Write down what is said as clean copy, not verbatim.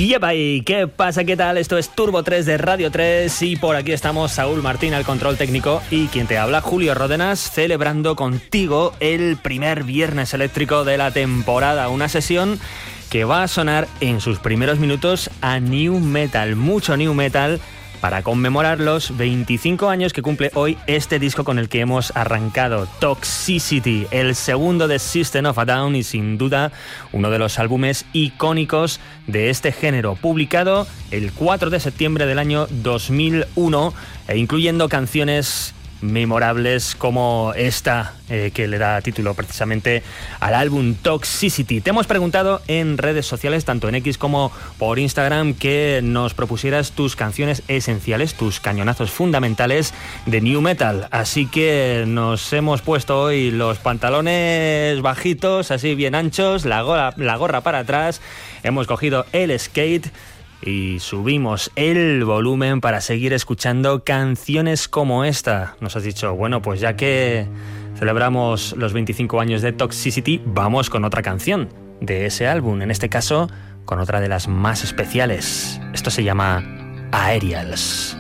Yepa, ¿y qué pasa? ¿Qué tal? Esto es Turbo 3 de Radio 3 y por aquí estamos Saúl Martín al control técnico y quien te habla, Julio Ródenas, celebrando contigo el primer viernes eléctrico de la temporada. Una sesión que va a sonar en sus primeros minutos a New Metal, mucho New Metal, para conmemorar los 25 años que cumple hoy este disco con el que hemos arrancado, Toxicity, el segundo de System of a Down y sin duda uno de los álbumes icónicos de este género, publicado el 4 de septiembre del año 2001 e incluyendo canciones memorables como esta que le da título precisamente al álbum Toxicity. Te hemos preguntado en redes sociales, tanto en X como por Instagram, que nos propusieras tus canciones esenciales, tus cañonazos fundamentales de New Metal. Así que nos hemos puesto hoy los pantalones bajitos, así bien anchos, la gorra para atrás, hemos cogido el skate y subimos el volumen para seguir escuchando canciones como esta. Nos has dicho, bueno, pues ya que celebramos los 25 años de Toxicity, vamos con otra canción de ese álbum, en este caso con otra de las más especiales. Esto se llama Aerials.